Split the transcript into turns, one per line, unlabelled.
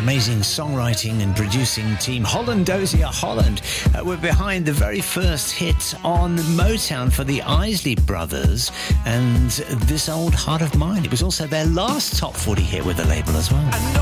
amazing songwriting and producing team, Holland Dozier Holland, were behind the very first hit on Motown for the Isley Brothers and This Old Heart of Mine. It was also their last top 40 hit with the label as well.